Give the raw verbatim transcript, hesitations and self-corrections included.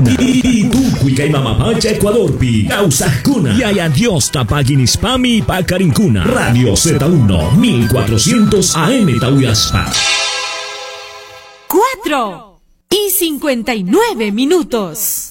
Y tú, cuica y mamapacha Ecuador, pi, causas cuna. Y hay adiós tapaguinispami pa carincuna. Radio Z uno, mil cuatrocientos A M Tauyaspa. Cuatro y cincuenta y nueve minutos.